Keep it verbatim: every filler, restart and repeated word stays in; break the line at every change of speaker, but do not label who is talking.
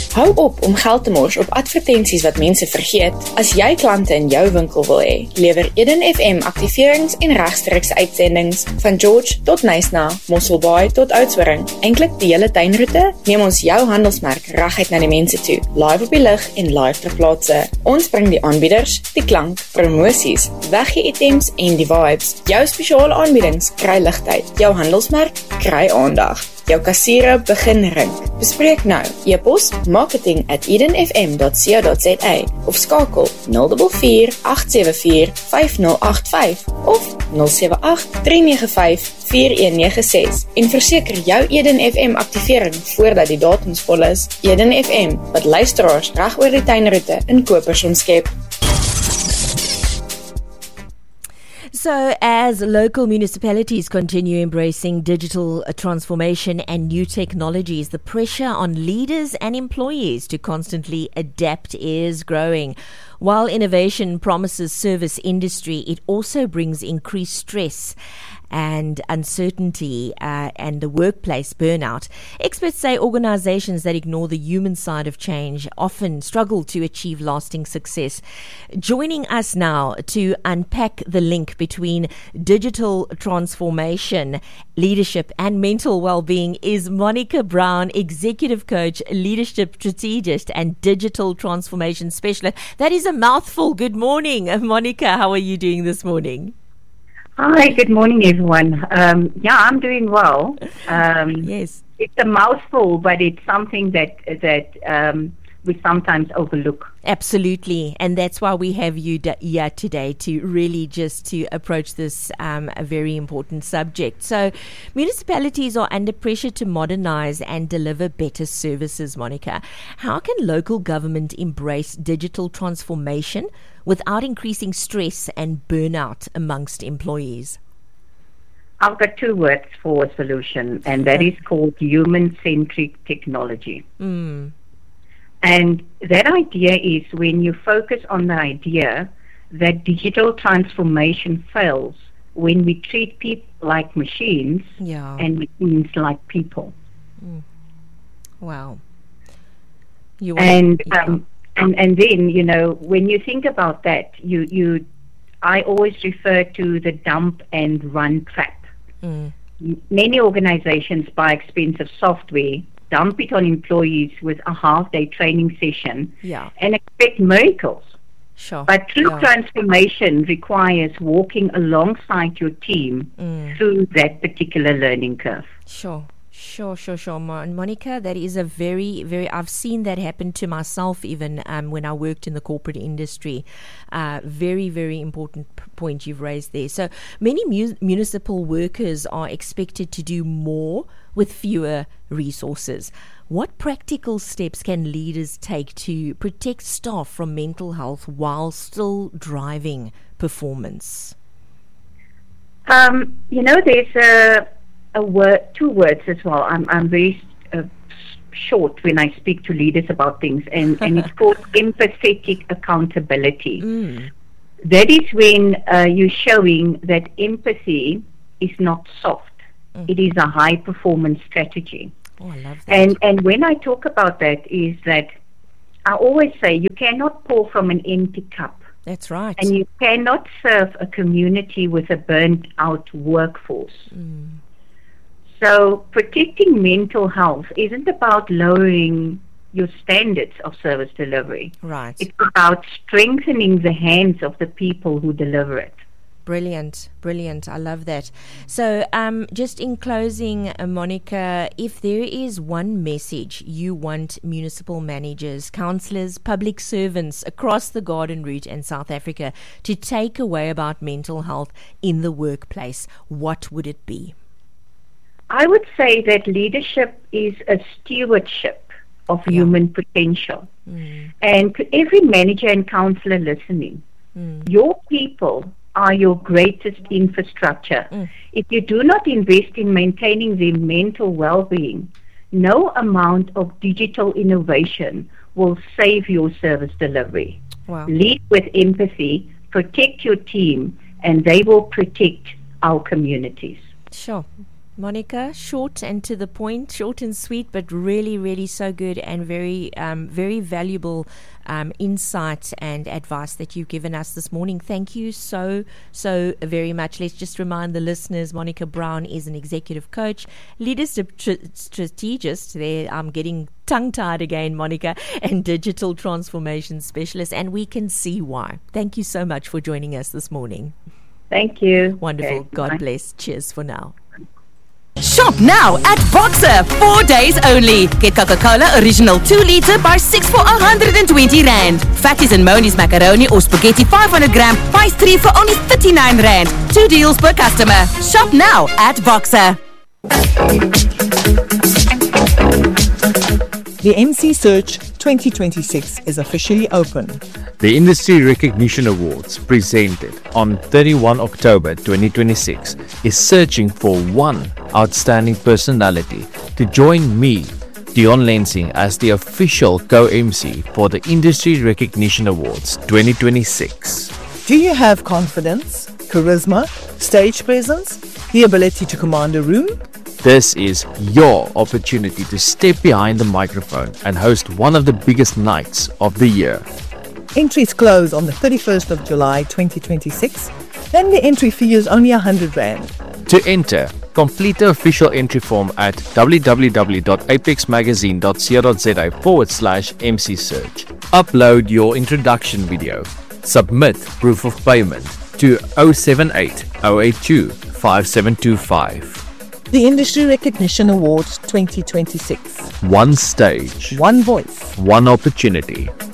Hou op om geld te mors op advertensies wat mense vergeet. As jy klante in jou winkel wil hê, lewer Eden F M aktiverings en regstreekse uitsendings van George tot Nysna, Mosselbaai tot Oudtshoorn. Eintlik die hele tuinroete, neem ons jou handelsmerk reguit na die mense toe, live op die lig en live ter plaatse. Ons bring die aanbieders, die klank, promosies, weggee items en die vibes. Jou spesiale aanbiedings kry ligtheid, jou handelsmerk kry aandag. Jou kassiere begin ring. Bespreek nou. E-pos marketing at edenfm dot co dot za of skakel nul vier vier agt sewe vier vyf nul agt vyf of nul sewe agt drie nege vyf vier een nege ses en verseker jou Eden F M aktivering voordat die datums vol is. Eden F M, wat luisteraars reg oor die tuinroete in kopers omskep.
So, as local municipalities continue embracing digital transformation and new technologies, the pressure on leaders and employees to constantly adapt is growing. While innovation promises service industry, it also brings increased stress and uncertainty uh, and the workplace burnout. Experts say organizations that ignore the human side of change often struggle to achieve lasting success. Joining us now to unpack the link between digital transformation, leadership and mental well-being is Monica Brown, executive coach, leadership strategist and digital transformation specialist. That is a mouthful. Good morning, Monica. How are you doing this morning?
Hi, good morning, everyone. Um, yeah, I'm doing well. Um,
yes.
It's a mouthful, but it's something that that um, we sometimes overlook.
Absolutely, and that's why we have you d- here today to really just to approach this um, a very important subject. So, municipalities are under pressure to modernize and deliver better services, Monica. How can local government embrace digital transformation without increasing stress and burnout amongst employees?
I've got two words for a solution, and that is called human-centric technology.
Mm.
And that idea is when you focus on the idea that digital transformation fails when we treat people like machines
yeah.
and machines like people.
Mm. Wow. You
and,
want,
um, and and then, you know, when you think about that, you, you I always refer to the dump and run trap.
Mm.
Many organizations buy expensive software, dump it on employees with a half-day training session,
yeah.
and expect miracles.
Sure.
But true
yeah.
transformation requires walking alongside your team
mm.
through that particular learning curve.
Sure. Sure, sure, sure. Mon- Monica, that is a very, very, I've seen that happen to myself even um, when I worked in the corporate industry. Uh, very, very important p- point you've raised there. So many mu- municipal workers are expected to do more with fewer resources. What practical steps can leaders take to protect staff from mental health while still driving performance?
Um, you know, there's a A word, two words as well. I'm I'm very uh, short when I speak to leaders about things, and, and it's called empathetic accountability.
Mm.
That is when uh, you're showing that empathy is not soft.
Mm.
It is a high performance strategy.
Oh, I love that.
And and when I talk about that, is that I always say you cannot pour from an empty cup.
That's right.
And you cannot serve a community with a burnt out workforce.
Mm.
So protecting mental health isn't about lowering your standards of service delivery.
Right.
It's about strengthening the hands of the people who deliver it.
Brilliant, brilliant. I love that. So um, just in closing, uh, Monica, if there is one message you want municipal managers, councillors, public servants across the Garden Route and South Africa to take away about mental health in the workplace, what would it be?
I would say that leadership is a stewardship of
Yeah.
human potential.
Mm.
And to every manager and councillor listening,
Mm.
your people are your greatest infrastructure.
Mm.
If you do not invest in maintaining their mental well-being, no amount of digital innovation will save your service delivery.
Wow.
Lead with empathy, protect your team, and they will protect our communities.
Sure. Monica, short and to the point, short and sweet, but really, really so good and very, um, very valuable um, insight and advice that you've given us this morning. Thank you so, so very much. Let's just remind the listeners, Monica Brown is an executive coach, leadership tr- strategist. There, I'm getting tongue-tied again, Monica, and digital transformation specialist, and we can see why. Thank you so much for joining us this morning.
Thank you.
Wonderful.
Okay,
God
bye.
bless. Cheers for now.
Shop now at Boxer. Four days only. Get Coca-Cola Original two litre by six for one hundred twenty rand. Fatties and Moni's macaroni or spaghetti five hundred gram buys three for only thirty-nine rand. Two deals per customer. Shop now at Boxer.
The M C Search twenty twenty-six is officially open.
The Industry Recognition Awards, presented on thirty-first of October twenty twenty-six, is searching for one outstanding personality to join me, Dion Lensing, as the official co-M C for the Industry Recognition Awards twenty twenty-six.
Do you have confidence, charisma, stage presence, the ability to command a room?
This is your opportunity to step behind the microphone and host one of the biggest nights of the year.
Entries close on the thirty-first of July twenty twenty-six. Then the entry fee is only one hundred rand.
To enter, complete the official entry form at www.apexmagazine.co.za forward slash MC Search. Upload your introduction video. Submit proof of payment to zero seven eight zero eight two five seven two five.
The Industry Recognition Awards twenty twenty-six.
One stage,
One voice.
one opportunity.